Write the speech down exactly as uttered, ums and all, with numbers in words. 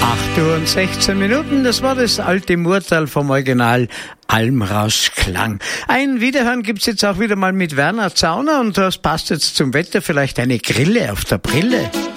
acht Uhr und sechzehn Minuten, das war das alte Murtal vom Original Almrauschklang. Ein Wiederhören gibt's jetzt auch wieder mal mit Werner Zauner und das passt jetzt zum Wetter, vielleicht eine Grille auf der Brille.